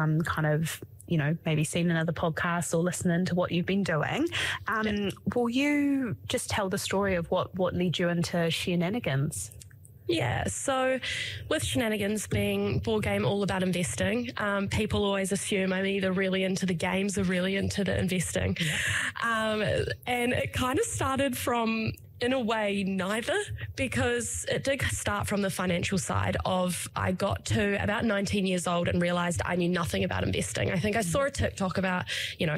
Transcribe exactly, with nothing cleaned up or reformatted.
um, kind of, you know, maybe seen another podcast or listening to what you've been doing. Um, yeah. Will you just tell the story of what, what led you into Shenanigans? Yeah, so with Shenanigans being board game all about investing, um, people always assume I'm either really into the games or really into the investing. Yeah. Um, and it kind of started from, in a way, neither, because it did start from the financial side of I got to about nineteen years old and realised I knew nothing about investing. I think I saw a TikTok about, you know,